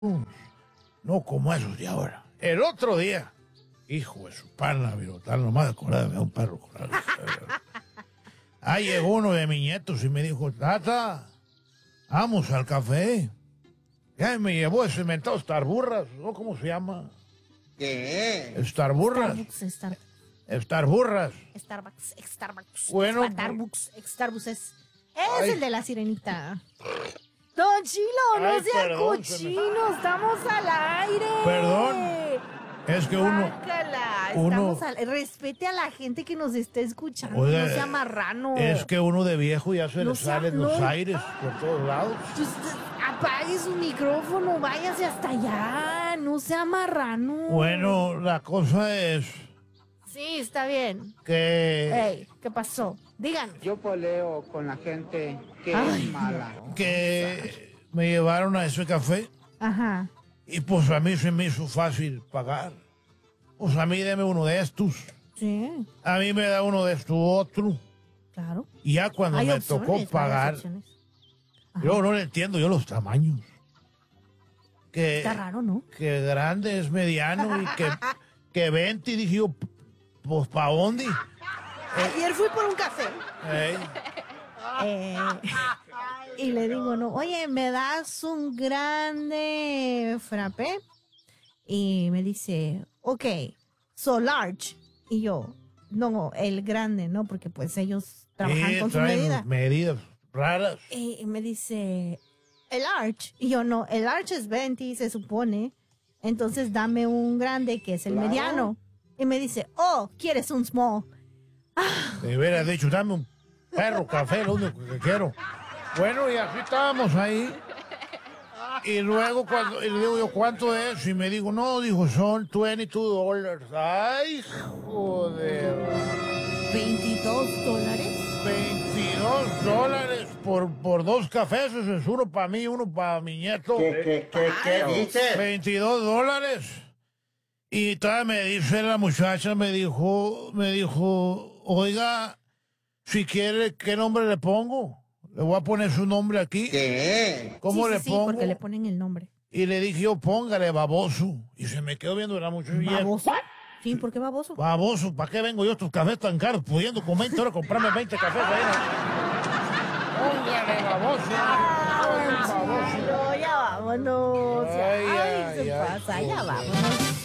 No como esos de ahora. El otro día, hijo de su pana, virotal, nomás de acordar, me da un perro coral. Ahí llegó uno de mis nietos y me dijo, Tata, vamos al café. Ya me llevó ese inventado Starburras, ¿no? ¿Cómo se llama? ¿Qué? Starburras. Starburras. Starbucks. Bueno, Starbucks es Ay. el de la sirenita. Don Chilo, no Ay, sea perdón, se me- cochino, estamos al aire. Perdón. Es que uno... Guácala, uno- estamos respete a la gente que nos está escuchando, Oiga, no sea marrano. Es que uno de viejo ya se No le sea- salen los no. aires por todos lados. Pues, apague su micrófono, váyase hasta allá, no sea marrano. Bueno, la cosa es Sí, está bien. que... Ey, ¿qué pasó? Díganos. Yo peleo con la gente que Ay, es mala. que me llevaron a ese café Ajá. y pues a mí se me hizo fácil pagar. Pues a mí deme uno de estos, Sí, a mí me da uno de estos otro. claro. Y ya cuando Hay me opciones, tocó varias pagar, opciones. Ajá. yo no le entiendo yo los tamaños. Está raro, ¿no? Que grande es mediano y que 20, y dije yo, pues ¿pa' dónde? Ayer fui por un café Ey, y le digo, no, oye, ¿me das un grande frappé? Y me dice, ok, so large. Y yo, no, el grande, ¿no? Porque pues ellos trabajan con su traen medida. medidas raras. Y me dice, el large. Y yo, no, el large es 20, se supone. Entonces dame un grande que es el mediano. Y me dice, oh, ¿quieres un small? Me hubiera dicho, dame un perro café, lo único que quiero. Bueno, y así estábamos ahí. Y luego cuando y le digo yo, ¿cuánto es? Y me dijo, no, dijo, son $22. Ay, joder. $22. $22 por dos cafés. Ese es uno para mí, uno para mi nieto. ¿Qué dices? $22. Y todavía me dice la muchacha, me dijo, oiga, si quiere, ¿qué nombre le pongo? Le voy a poner su nombre aquí. ¿Qué? ¿Cómo Sí, le sí, pongo? porque le ponen el nombre. Y le dije yo, póngale baboso. Y se me quedó viendo la muchacha. y ella, ¿Baboso? Sí, ¿por qué baboso? Baboso, ¿para qué vengo yo a estos cafés tan caros? Pudiendo con 20 horas comprarme 20 cafés ahí. Póngale baboso. Ay, baboso. No, ya vámonos. Ay, Ay, ay, se ay, pasa, ya joder. vámonos.